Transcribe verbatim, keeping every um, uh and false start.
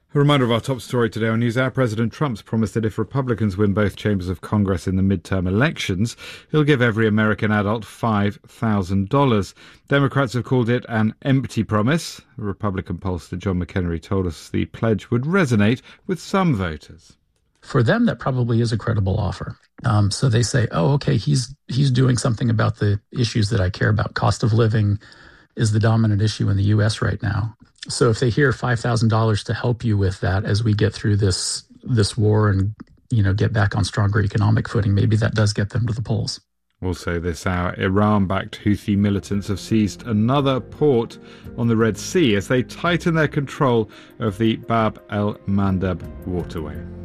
A reminder of our top story today on NewsHour. President Trump's promised that if Republicans win both chambers of Congress in the midterm elections, he'll give every American adult five thousand dollars. Democrats have called it an empty promise. Republican pollster John McHenry told us the pledge would resonate with some voters. For them, that probably is a credible offer. Um, so they say, oh, okay, he's he's doing something about the issues that I care about. Cost of living is the dominant issue in the U S right now. So if they hear five thousand dollars to help you with that as we get through this this war and, you know, get back on stronger economic footing, maybe that does get them to the polls. Also this hour, Iran-backed Houthi militants have seized another port on the Red Sea as they tighten their control of the Bab el-Mandeb waterway.